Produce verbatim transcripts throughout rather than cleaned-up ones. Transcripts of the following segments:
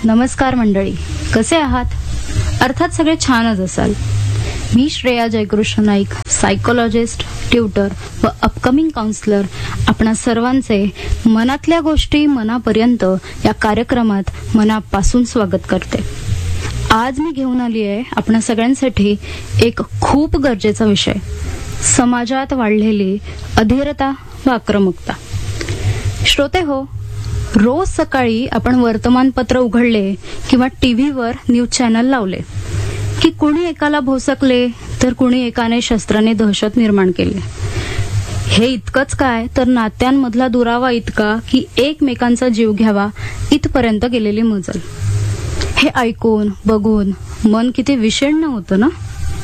नमस्कार मंडळी, कसे आहात? अर्थात सगळे छानच असाल. मी श्रेया जयकृष्ण नाईक, सायकोलॉजिस्ट, ट्युटर व अपकमिंग काउन्सिलर, आपणा सर्वांचे मनातल्या गोष्टी मनापर्यंत या कार्यक्रमात मनापासून स्वागत करते. आज मी घेऊन आली आहे आपणा सगळ्यांसाठी एक खूप गरजेचा विषय, समाजात वाढलेली अधीरता व आक्रमकता. श्रोते हो, रोज सकाळी आपण वर्तमानपत्र उघडले किंवा टीव्हीवर न्यूज चॅनल लावले की कुणी एकाला भोसकले तर कुणी एकाने शस्त्राने दहशत निर्माण केली. हे इतकंच काय तर नात्यांमधला दुरावा इतका की एकमेकांचा जीव घ्यावा इथपर्यंत गेलेली मजल. हे ऐकून बघून मन किती विषण्ण होतं ना.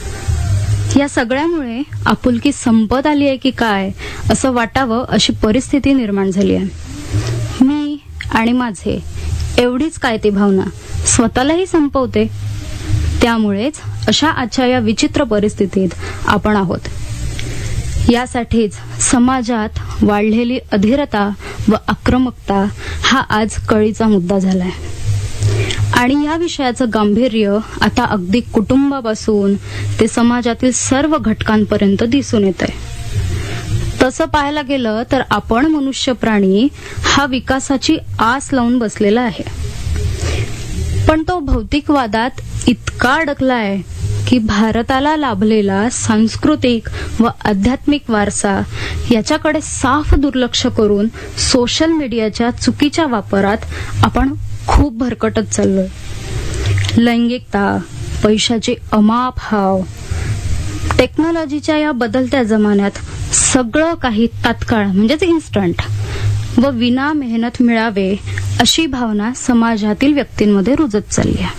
या सगळ्यामुळे आपुलकी संपत आली आहे की काय असं वाटावं अशी परिस्थिती निर्माण झाली आहे. मी आणि माझे एवढीच काय ती भावना स्वतःलाही संपवते. त्यामुळेच अशा आजच्या या विचित्र परिस्थितीत आपण आहोत. यासाठीच समाजात वाढलेली अधीरता व आक्रमकता हा आज कळीचा मुद्दा झालाय. आणि या विषयाचं गांभीर्य आता अगदी कुटुंबापासून ते समाजातील सर्व घटकांपर्यंत दिसून येतंय. तसं पाहायला गेलं तर आपण मनुष्य प्राणी हा विकासाची आस लावून बसलेला आहे, पण तो भौतिकवादात इतका अडकलाय की भारताला लाभलेला सांस्कृतिक व आध्यात्मिक वारसा याच्याकडे साफ दुर्लक्ष करून सोशल मीडियाच्या चुकीच्या वापरात आपण खूप भरकटत चाललोय. लैंगिकता, पैशाची अमाप हाव, टेक्नॉलॉजीच्या या बदलत्या जमान्यात सगळं काही तात्काळ म्हणजेच इन्स्टंट व विना मेहनत मिळावे अशी भावना समाजातील व्यक्तींमध्ये रुजत चालली आहे.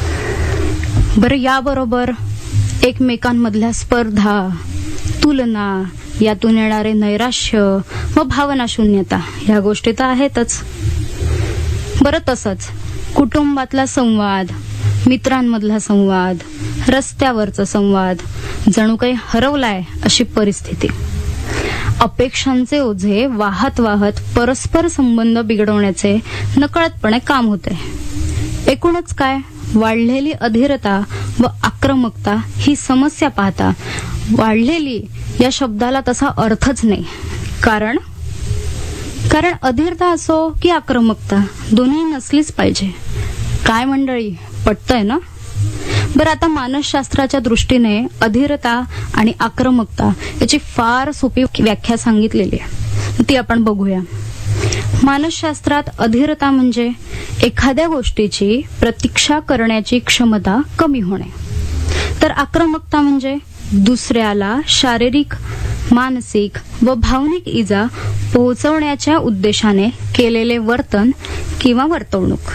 बरं, याबरोबर एकमेकांमधल्या स्पर्धा, तुलना, यातून येणारे नैराश्य व भावनाशून्यता या गोष्टी तर आहेतच. बरं, तसंच कुटुंबातला संवाद, मित्रांमधला संवाद, रस्त्यावरचा संवाद जणू काही हरवलाय अशी परिस्थिती. अपेक्षांचे ओझे वाहत वाहत परस्पर संबंध बिघडवण्याचे नकळतपणे काम होते. एकूणच काय, वाढलेली अधीरता व आक्रमकता ही समस्या पाहता वाढलेली या शब्दाला तसा अर्थच नाही. कारण कारण अधीरता असो की आक्रमकता दोन्ही नसलीच पाहिजे. काय मंडळी, पटतंय ना? बरं, आता मानसशास्त्राच्या दृष्टीने अधीरता आणि आक्रमकता याची फार सोपी व्याख्या सांगितलेली आहे, ती आपण बघूया. मानसशास्त्रात अधीरता म्हणजे एखाद्या गोष्टीची प्रतीक्षा करण्याची क्षमता कमी होणे, तर आक्रमकता म्हणजे दुसऱ्याला शारीरिक, मानसिक व भावनिक इजा पोहोचवण्याच्या उद्देशाने केलेले वर्तन किंवा वर्तवणूक.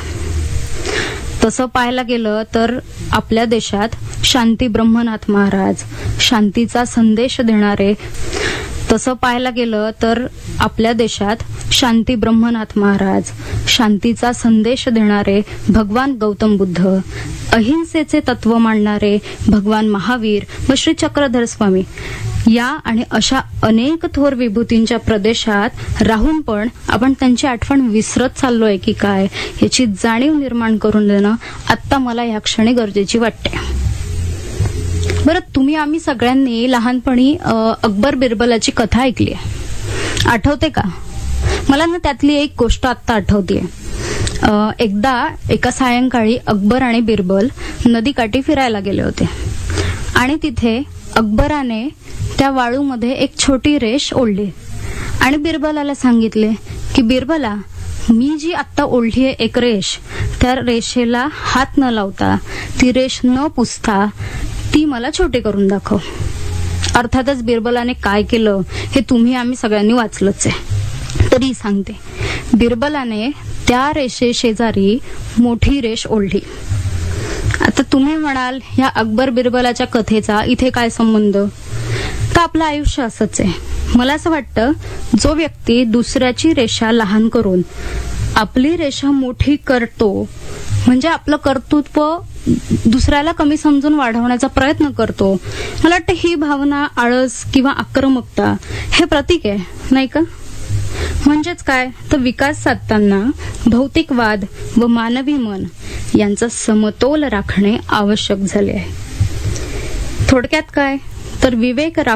तसं पाहायला गेलं तर आपल्या देशात शांती ब्रह्मनाथ महाराज, शांतीचा संदेश देणारे तसं पाहायला गेलं तर आपल्या देशात शांती ब्रह्मनाथ महाराज, शांतीचा संदेश देणारे भगवान गौतम बुद्ध, अहिंसेचे तत्व मांडणारे भगवान महावीर व श्री चक्रधर स्वामी या आणि अशा अनेक थोर विभूतींच्या प्रदेशात राहून पण आपण त्यांची आठवण विसरत चाललोय की काय याची जाणीव निर्माण करून देणं आता मला या क्षणी गरजेची वाटते. बरं, तुम्ही आम्ही सगळ्यांनी लहानपणी अकबर बिरबलाची कथा ऐकली आहे, आठवते का? मला ना त्यातली एक गोष्ट आत्ता आठवतीये. एकदा एका सायंकाळी अकबर आणि बिरबल नदीकाठी फिरायला गेले होते आणि तिथे अकबराने त्या वाळूमध्ये एक छोटी रेष ओढली आणि बिरबलाला सांगितले की बिरबला, मी जी आत्ता ओढली आहे एक रेष, त्या रेषेला हात न लावता, ती रेष न पुसता ती मला छोटी करून दाखव. अर्थातच बिरबलाने काय केलं हे तुम्ही आम्ही सगळ्यांनी वाचलंच आहे, तरी सांगते. बिरबलाने त्या रेषे शेजारी मोठी रेष ओढली. आता तुम्ही म्हणाल, या अकबर बिरबलाच्या कथेचा इथे काय संबंध? तर आपलं आयुष्य असंच आहे. मला असं वाटतं, जो व्यक्ती दुसऱ्याची रेषा लहान करून आपली रेषा मोठी करतो, म्हणजे आपलं कर्तृत्व दुसऱ्याला कमी समजून वाढवण्याचा प्रयत्न करतो, मला वाटतं ही भावना, आळस किंवा आक्रमकता हे प्रतीक आहे, नाही का? म्हणजेच काय तर विकास साधताना भौतिकवाद व मानवी मन यांचा समतोल राखणे आवश्यक झाले आहे. थोडक्यात काय तर विवेक